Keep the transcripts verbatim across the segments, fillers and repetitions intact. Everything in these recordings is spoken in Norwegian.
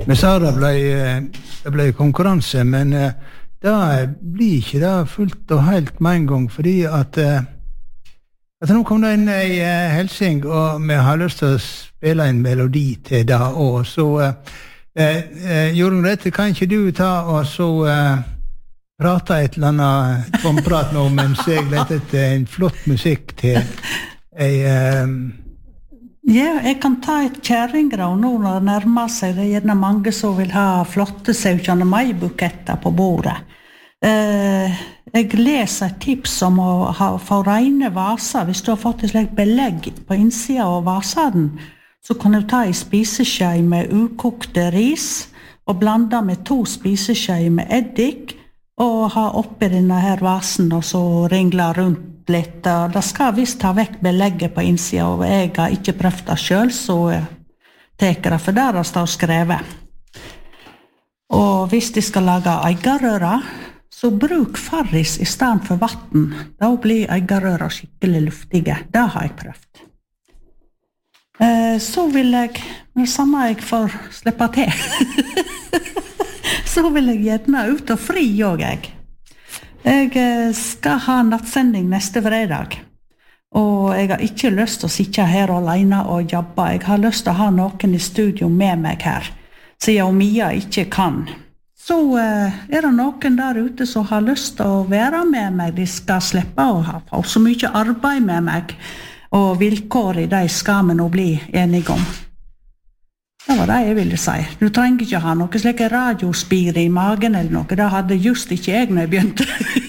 Men sa det ble, det ble konkurranse, men det blir ikke det fullt og helt med en gang, fordi at, at nå kom det inn i Helsing, og vi har lyst til å spille en melodi til det, og så eh, Jorunn Grete, kan ikke du ta og så eh, prate et eller annet tomprat nå, mens jeg leter etter en flott musikk til ei eh, Ja, jeg kan ta et kjæringrav nå når det nærmer seg. Det er gjerne mange som vil ha flotte syvogtjuende mai-buketter på bordet. Eh, jeg leser et tips om å ha, få rene vaser. Hvis du har fått et slikt belegg på innsida av vasen, så kan du ta en spiseskje med ukokte ris og blande med to spiseskjeer med eddik og ha oppi denne her vasen og så ringle rundt litt. Det skal visst ta vekk belegget på innsida, og jeg har ikke prøvd det selv, så teker det, for der det står skrevet. Og hvis de skal lage eggerøra, så bruk farris i stedet for vatten. Da blir eggerøra skikkelig luftige. Det har jeg prøvd. Så vil jeg, når samme jeg får slippe til, så vil jeg gjerne ut og fri også, jeg. Jeg skal ha nattsending neste fredag, og jeg har ikke lyst til å sitte her alene og jobbe. Jeg har lyst til å ha noen i studio med meg her, siden Mia ikke kan. Så er det noen der ute som har lyst til å være med meg. De skal slippe å ha så mye arbeid med meg, og vilkår i de skal vi nå bli enige om. Det var det jeg ville si. Du trenger ikke ha noe slik radiospire i magen eller noe. Det hadde just ikke jeg når jeg begynte.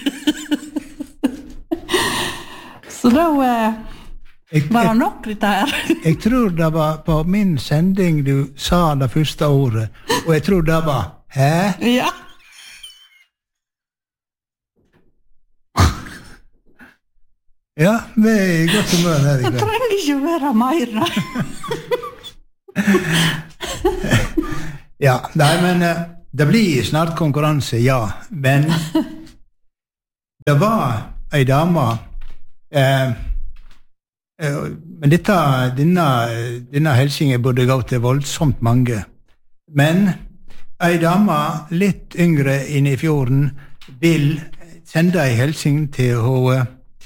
Så da eh, var det nok litt her. Jeg tror det var på min sending du sa det første ordet, og jeg tror det var hæ? Ja. Ja, vi er godt humør her i kveld. Det trenger ikke være mer da. Ja, nei, men det blir snart konkurranse, ja, men det var ei dame eh, eh, men dette, denne, denne helsingen burde gå til voldsomt mange, men ei dame litt yngre inne i fjorden vil sende ei helsing til hun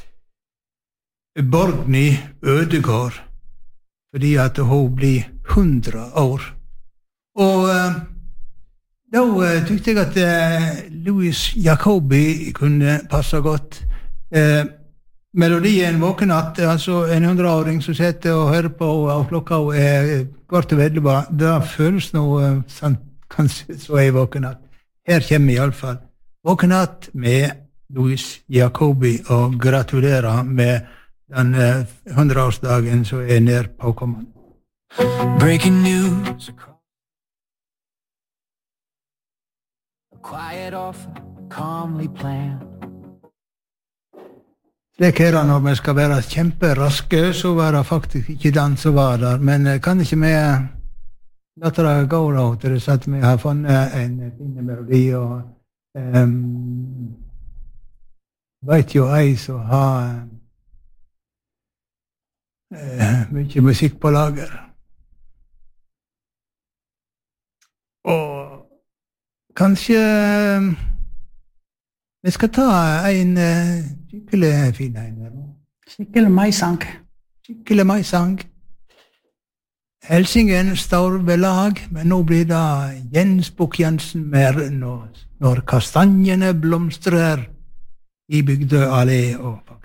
Borgny Ødegård, fordi at hun blir hundre år. Og uh, da uh, tykte jeg at uh, Louis Jacobi kunne passe godt. Uh, melodien Våkenatt, altså en hundreåring som sitter og hører på, og klokka er kvart og vedelig, da føles noe uh, sant, kanskje så er Våkenatt. Her kommer i alle fall Våkenatt med Louis Jacobi, og gratulerer med den uh, hundreårsdagen som er nær påkommende. Breaking news a quiet offer calmly planned. Slik er det når vi skal være kjemperaske, så var det faktisk ikke den som var der, men kan ikke vi la det gå da til det at vi har funnet en fin melodi, og um, vet jo ei som har uh, mye musikk på lager. Og kanskje vi skal ta en uh, skikkelig fin en her nå. Skikkelig maisang. Skikkelig maisang. Helsingen står ved lag, men nå blir det Jens Bukk-Jensen mer når, når kastanjene blomstrer i Bygdø allé og